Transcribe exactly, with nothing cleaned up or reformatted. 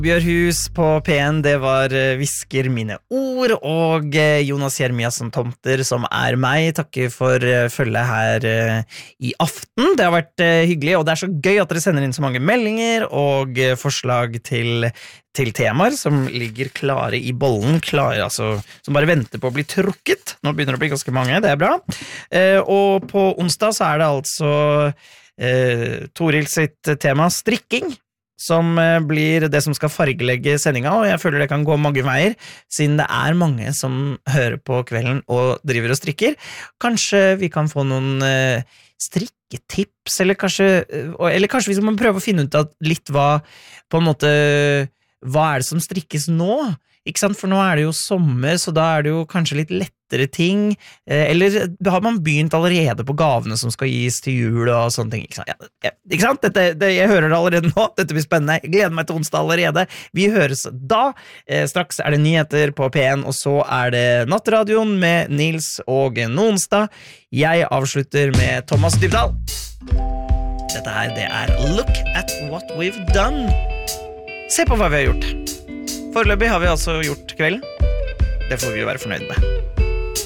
Bjørhus på P en, det var Visker mine ord, og Jonas Jeremias som tomter, som er meg. Takker for følget her i aften. Det har vært hyggelig, og det er så gøy at dere sender inn så mange meldinger og forslag til, til temaer som ligger klare i bollen, klare, altså, som bare venter på å bli trukket. Nå begynner det å bli ganske mange, det er bra. Og på onsdag så er det altså eh, Toril sitt tema strikking, som blir det som skal fargelegge sendinga, og jeg føler det kan gå mange veier, siden det er mange som hører på kvelden og driver og strikker. Kanskje vi kan få noen uh, strikketips, eller kanskje, uh, eller kanskje vi må prøve å finne ut av litt hva, på en måte, hva er det som strikkes nå? Ikke sant? For nå er det jo sommer, så da er det jo kanskje litt lettere ting, eller har man begynt allerede på gavene som skal gis til jul og sånne ting, ikke sant? Ja, ja, ikke sant? Dette, det, jeg hører det allerede nå, dette blir spennende, jeg gleder meg til onsdag allerede. Vi høres da, eh, straks er det nyheter på P en, og så er det Nattradioen med Nils og Nonstad. Jeg avslutter med Thomas Dybdahl. Dette her, det er Look at What We've Done. Se på hva vi har gjort. Foreløpig har vi altså gjort kvelden. Det får vi jo være fornøyd med.